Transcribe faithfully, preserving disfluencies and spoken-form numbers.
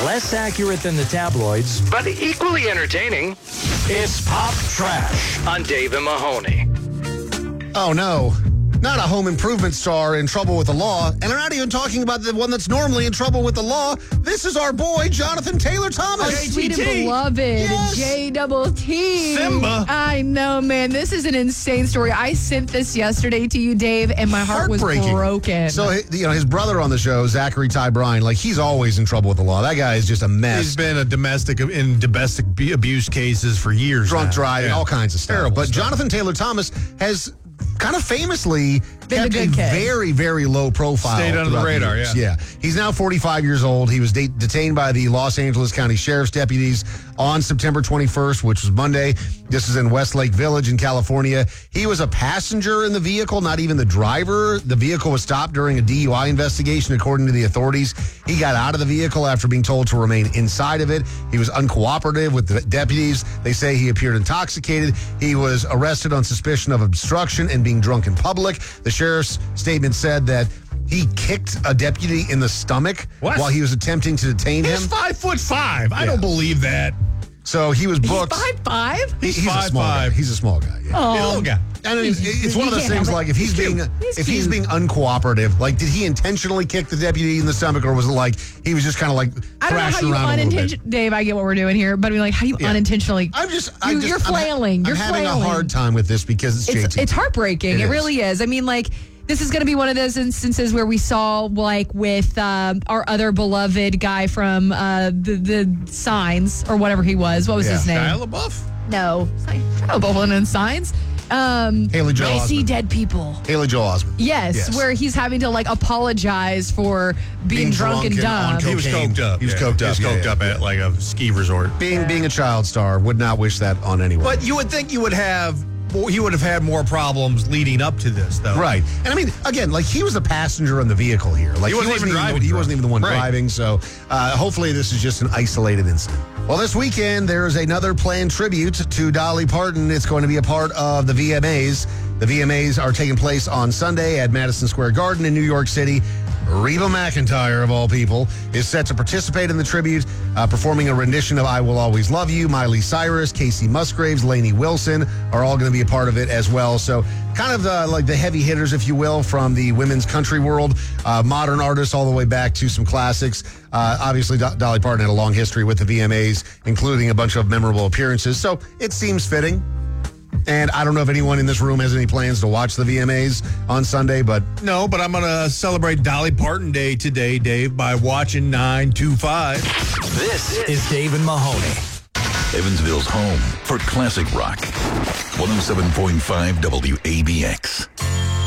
Less accurate than the tabloids, but equally entertaining. It's Pop Trash on Dave and Mahoney. Oh, no. Not a home improvement star in trouble with the law. And I'm not even talking about the one that's normally in trouble with the law. This is our boy, Jonathan Taylor Thomas. Our sweet and beloved Yes. J double T. Simba. I know, man. This is an insane story. I sent this yesterday to you, Dave, and my heart was Heartbreaking. broken. So, you know, his brother on the show, Zachary Ty Bryan, like, he's always in trouble with the law. That guy is just a mess. He's been a domestic in domestic abuse cases for years. Drunk now. driving, Yeah. all kinds of stuff. Terrible but stuff. Jonathan Taylor Thomas has kind of famously Been a kept good a kid. very, very low profile. Stayed under the throughout radar, years. yeah. Yeah. He's now forty-five years old. He was de- detained by the Los Angeles County Sheriff's deputies on September twenty-first, which was Monday. This is in Westlake Village in California. He was a passenger in the vehicle, not even the driver. The vehicle was stopped during a D U I investigation, according to the authorities. He got out of the vehicle after being told to remain inside of it. He was uncooperative with the deputies. They say he appeared intoxicated. He was arrested on suspicion of obstruction and being drunk in public. The sheriff's statement said that he kicked a deputy in the stomach What? while he was attempting to detain He's him. five foot five. I Yeah. don't believe that. So he was He's booked. five five. He- he's five a small five. guy. He's a small guy. Yeah. Oh. He's a little guy. And I mean, He's- it's one of he those can't things help like it. if he's, He's being cute. He's if he's cute. being uncooperative, like did he intentionally kick the deputy in the stomach, or was it like he was just kind of like I don't know how thrashing you around a little bit? unintentionally, Dave, I get what we're doing here, but I mean, like, how you Yeah. unintentionally. I'm just, I'm You- just you're I'm ha- flailing. I'm You're having flailing. a hard time with this because it's It's, J T. it's heartbreaking. It It, is. really is. I mean, like, this is going to be one of those instances where we saw, like, with um, our other beloved guy from uh, the, the Signs, or whatever he was. What was Yeah. his name? Shia LaBeouf. No. Shia LaBeouf in Signs. Um, Haley Joel I see Osment. dead people. Haley Joel Osment. Yes, Yes. where he's having to, like, apologize for being, Being drunk, drunk and and dumb. on He was Cocaine. coked up. He was yeah. coked He was up, yeah, coked yeah. up at like a ski resort. Being being a child star, would not wish that on anyone. But you would think you would have, well, he would have had more problems leading up to this, though. Right. And I mean, again, like he was a passenger in the vehicle here. Like He wasn't even driving The, he drunk. wasn't even the one Right. driving. So uh, hopefully this is just an isolated incident. Well, this weekend there's another planned tribute to Dolly Parton. It's going to be a part of the V M As. The V M As are taking place on Sunday at Madison Square Garden in New York City. Reba McEntire, of all people, is set to participate in the tribute, uh, performing a rendition of I Will Always Love You. Miley Cyrus, Casey Musgraves, Lainey Wilson are all going to be a part of it as well. So kind of the, like the heavy hitters, if you will, from the women's country world, uh, modern artists all the way back to some classics. Uh, obviously, Do- Dolly Parton had a long history with the V M As, including a bunch of memorable appearances. So it seems fitting. And I don't know if anyone in this room has any plans to watch the V M As on Sunday, but No, but I'm going to celebrate Dolly Parton Day today, Dave, by watching nine two five. This is Dave and Mahoney. Evansville's home for classic rock. one oh seven point five W A B X.